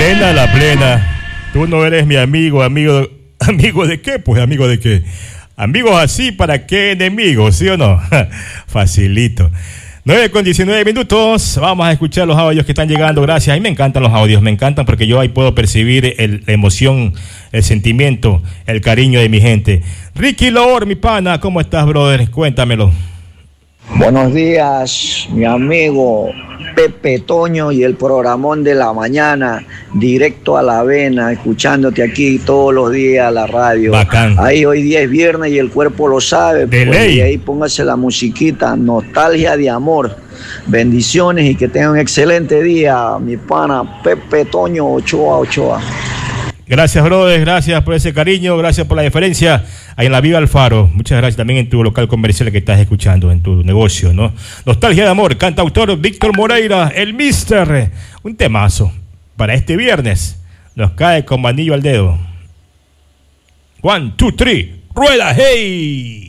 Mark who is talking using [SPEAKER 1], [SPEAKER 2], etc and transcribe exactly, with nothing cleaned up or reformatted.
[SPEAKER 1] plena, la plena. Tú no eres mi amigo, amigo, ¿amigo de qué? Pues amigo de qué. Amigos así, ¿para qué enemigos? ¿Sí o no? Facilito. nueve con diecinueve minutos. Vamos a escuchar los audios que están llegando. Gracias. A mí me encantan los audios. Me encantan porque yo ahí puedo percibir el, la emoción, el sentimiento, el cariño de mi gente. Ricky Lor, mi pana, ¿cómo estás, brother? Cuéntamelo.
[SPEAKER 2] Buenos días, mi amigo Pepe Toño y el programón de la mañana, directo a la vena, escuchándote aquí todos los días a la radio.
[SPEAKER 1] Bacán.
[SPEAKER 2] Ahí hoy día es viernes y el cuerpo lo sabe.
[SPEAKER 1] De
[SPEAKER 2] pues,
[SPEAKER 1] ley.
[SPEAKER 2] y ahí póngase la musiquita, nostalgia de amor. Bendiciones y que tenga un excelente día, mi pana Pepe Toño Ochoa Ochoa.
[SPEAKER 1] Gracias, brother, gracias por ese cariño, gracias por la deferencia ahí en la Viva Alfaro. Muchas gracias también en tu local comercial que estás escuchando, en tu negocio, ¿no? Nostalgia de amor, cantautor Víctor Moreira, el Mister. Un temazo para este viernes. Nos cae como anillo al dedo. One, two, three, rueda, hey.